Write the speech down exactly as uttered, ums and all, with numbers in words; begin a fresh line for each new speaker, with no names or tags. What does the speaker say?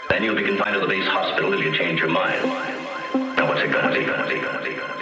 Then you'll be confined to the base hospital if you change your mind. Now what's it gonna be, gonna be, gonna be, gonna be?